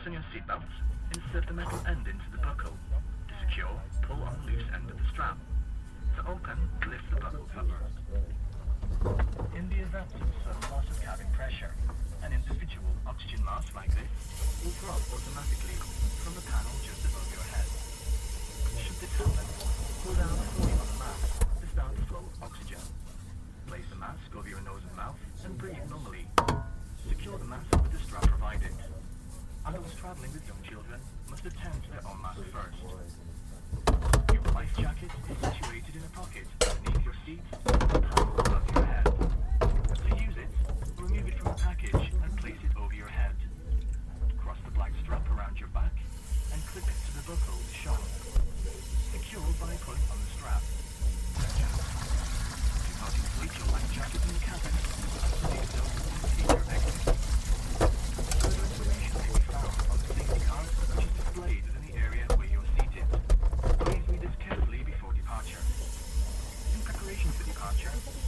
Fasten your seatbelts. Insert the metal end into the buckle. To secure, pull on the loose end of the strap. To open, lift the buckle cover. In the event of sudden loss of cabin pressure, an individual oxygen mask like this will drop automatically from the panel just above your head. Should this happen, pull down fully on the mask to start the flow of oxygen. Place the mask over your nose and mouth and breathe normally. Secure the mask with the strap provided. Adults traveling with young children must attend to their own mask first. Your life jacket is situated in a pocket beneath your seat and held above your head. To use it, remove it from the package and place it over your head. Cross the black strap around your back and clip it to the buckle shown. Secure by pulling on the strap. Do not inflate your life jacket in the cabin. To do so, complete your exit. Further information may be found on the safety card, which is displayed within the area where you're seated. Please read this carefully before departure. In preparation for departure,